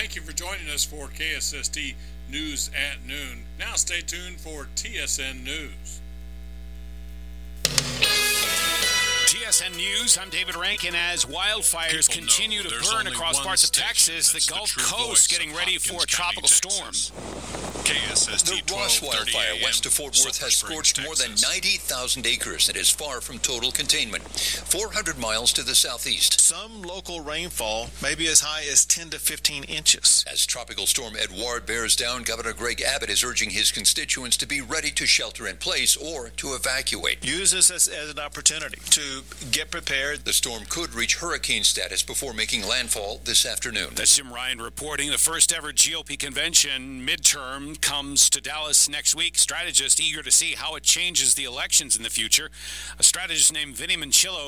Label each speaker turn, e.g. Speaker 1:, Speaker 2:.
Speaker 1: Thank you for joining us for KSST News at Noon. Now stay tuned for TSN News.
Speaker 2: TSN News, I'm David Rankin. As wildfires continue to burn across parts of Texas, the Gulf Coast getting ready for a tropical storm.
Speaker 3: KSST the Ross wildfire west of Fort Worth has scorched more than 90,000 acres and is far from total containment. 400 miles to the southeast.
Speaker 4: Some local rainfall may be as high as 10 to 15 inches.
Speaker 3: As Tropical Storm Edouard bears down, Governor Greg Abbott is urging his constituents to be ready to shelter in place or to evacuate.
Speaker 4: Use this as an opportunity to get prepared.
Speaker 3: The storm could reach hurricane status before making landfall this afternoon.
Speaker 2: That's Jim Ryan reporting. The first ever GOP convention midterm comes to Dallas next week. Strategists eager to see how it changes the elections in the future. A strategist named Vinny Mancillo